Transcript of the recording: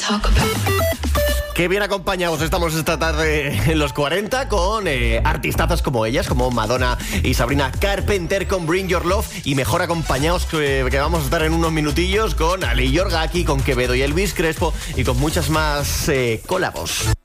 Qué bien acompañados estamos esta tarde en los 40 con artistazas como ellas, como Madonna y Sabrina Carpenter con Bring Your Love, y mejor acompañados que vamos a estar en unos minutillos con Ali Yorgaki, con Quevedo y Elvis Crespo y con muchas más colabos.